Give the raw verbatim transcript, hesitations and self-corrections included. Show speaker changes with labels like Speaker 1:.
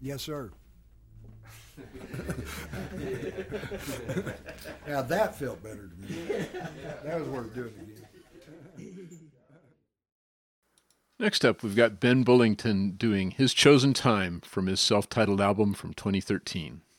Speaker 1: Yes, sir. Now that felt better to me. That was worth doing again.
Speaker 2: Next up, we've got Ben Bullington doing His Chosen Time from his self-titled album from twenty thirteen.